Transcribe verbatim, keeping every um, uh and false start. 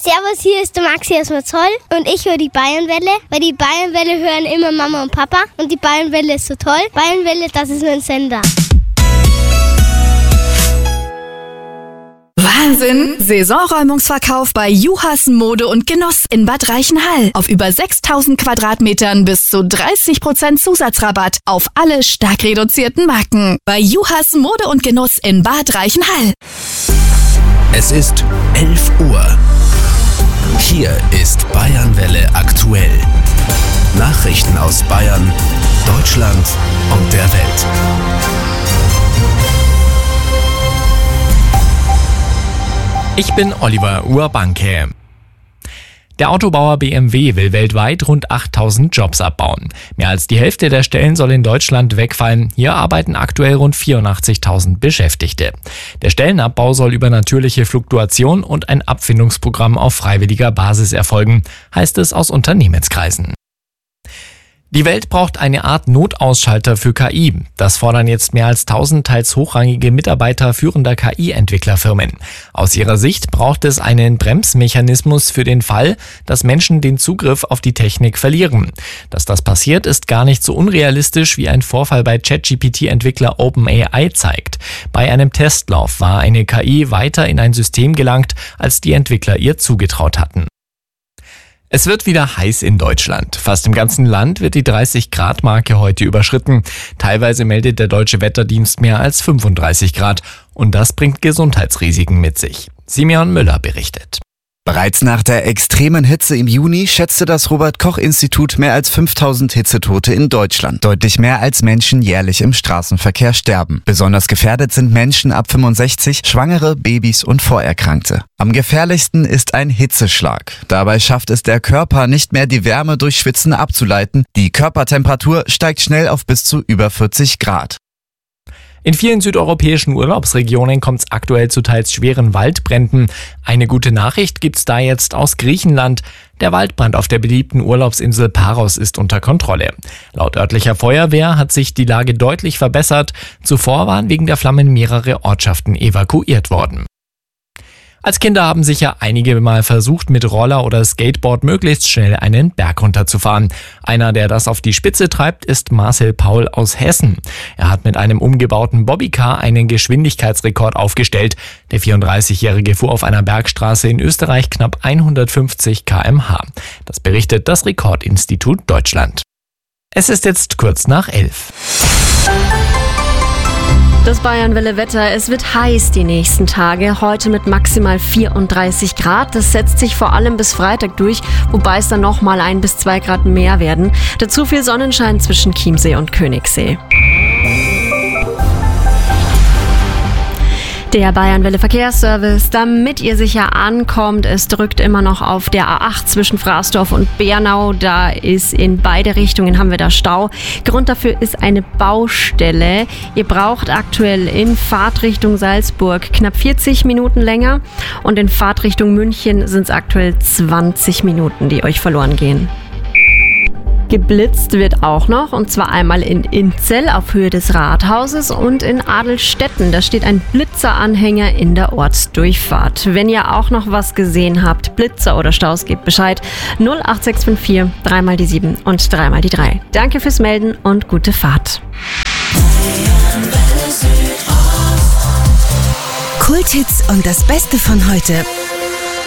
Servus, hier ist der Maxi aus Marzahn und ich höre die Bayernwelle, weil die Bayernwelle hören immer Mama und Papa und die Bayernwelle ist so toll. Bayernwelle, das ist mein Sender. Wahnsinn! Saisonräumungsverkauf bei Juhas Mode und Genuss in Bad Reichenhall. Auf über sechstausend Quadratmetern bis zu dreißig Prozent Zusatzrabatt auf alle stark reduzierten Marken. Bei Juhas Mode und Genuss in Bad Reichenhall. Es ist elf Uhr. Hier ist Bayernwelle aktuell. Nachrichten aus Bayern, Deutschland und der Welt. Ich bin Oliver Urbanke. Der Autobauer B M W will weltweit rund achttausend Jobs abbauen. Mehr als die Hälfte der Stellen soll in Deutschland wegfallen. Hier arbeiten aktuell rund vierundachtzigtausend Beschäftigte. Der Stellenabbau soll über natürliche Fluktuation und ein Abfindungsprogramm auf freiwilliger Basis erfolgen, heißt es aus Unternehmenskreisen. Die Welt braucht eine Art Notausschalter für K I. Das fordern jetzt mehr als tausend teils hochrangige Mitarbeiter führender K I-Entwicklerfirmen. Aus ihrer Sicht braucht es einen Bremsmechanismus für den Fall, dass Menschen den Zugriff auf die Technik verlieren. Dass das passiert, ist gar nicht so unrealistisch, wie ein Vorfall bei ChatGPT-Entwickler OpenAI zeigt. Bei einem Testlauf war eine K I weiter in ein System gelangt, als die Entwickler ihr zugetraut hatten. Es wird wieder heiß in Deutschland. Fast im ganzen Land wird die dreißig Grad Marke heute überschritten. Teilweise meldet der Deutsche Wetterdienst mehr als fünfunddreißig Grad. Und das bringt Gesundheitsrisiken mit sich. Simeon Müller berichtet. Bereits nach der extremen Hitze im Juni schätzte das Robert-Koch-Institut mehr als fünftausend Hitzetote in Deutschland. Deutlich mehr als Menschen jährlich im Straßenverkehr sterben. Besonders gefährdet sind Menschen ab fünfundsechzig, Schwangere, Babys und Vorerkrankte. Am gefährlichsten ist ein Hitzeschlag. Dabei schafft es der Körper nicht mehr, die Wärme durch Schwitzen abzuleiten. Die Körpertemperatur steigt schnell auf bis zu über vierzig Grad. In vielen südeuropäischen Urlaubsregionen kommt es aktuell zu teils schweren Waldbränden. Eine gute Nachricht gibt's da jetzt aus Griechenland. Der Waldbrand auf der beliebten Urlaubsinsel Paros ist unter Kontrolle. Laut örtlicher Feuerwehr hat sich die Lage deutlich verbessert. Zuvor waren wegen der Flammen mehrere Ortschaften evakuiert worden. Als Kinder haben sicher einige mal versucht, mit Roller oder Skateboard möglichst schnell einen Berg runterzufahren. Einer, der das auf die Spitze treibt, ist Marcel Paul aus Hessen. Er hat mit einem umgebauten Bobbycar einen Geschwindigkeitsrekord aufgestellt. Der vierunddreißigjährige fuhr auf einer Bergstraße in Österreich knapp hundertfünfzig Kilometer pro Stunde. Das berichtet das Rekordinstitut Deutschland. Es ist jetzt kurz nach elf. Das Bayernwelle-Wetter, es wird heiß die nächsten Tage, heute mit maximal vierunddreißig Grad. Das setzt sich vor allem bis Freitag durch, wobei es dann nochmal ein bis zwei Grad mehr werden. Dazu viel Sonnenschein zwischen Chiemsee und Königssee. Der Bayernwelle Verkehrsservice, damit ihr sicher ankommt, es drückt immer noch auf der A acht zwischen Fraßdorf und Bernau. Da ist in beide Richtungen haben wir da Stau. Grund dafür ist eine Baustelle. Ihr braucht aktuell in Fahrtrichtung Salzburg knapp vierzig Minuten länger und in Fahrtrichtung München sind es aktuell zwanzig Minuten, die euch verloren gehen. Geblitzt wird auch noch, und zwar einmal in Inzell auf Höhe des Rathauses und in Adelstetten. Da steht ein Blitzeranhänger in der Ortsdurchfahrt. Wenn ihr auch noch was gesehen habt, Blitzer oder Staus, gebt Bescheid. null acht sechs fünf vier, drei mal die sieben und drei mal die drei. Danke fürs Melden und gute Fahrt. Kulthits und das Beste von heute.